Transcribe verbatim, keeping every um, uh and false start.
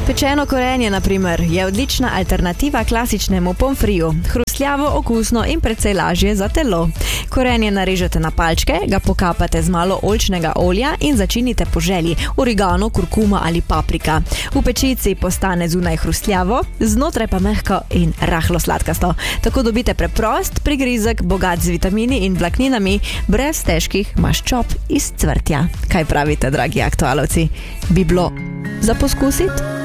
Pečeno korenje, na primer, je odlična alternativa klasičnemu pomfriju. Hrustljavo, okusno in precej lažje za telo. Korenje narežete na palčke, ga pokapate z malo oljčnega olja in začinite po želji, origano, kurkuma ali paprika. V pečici postane zunaj hrustljavo, znotraj pa mehko in rahlo sladkasto. Tako dobite preprost prigrizek, bogat z vitamini in vlakninami, brez težkih maščob iz cvrtja. Kaj pravite, dragi aktualovci? Bi bilo za poskusiti?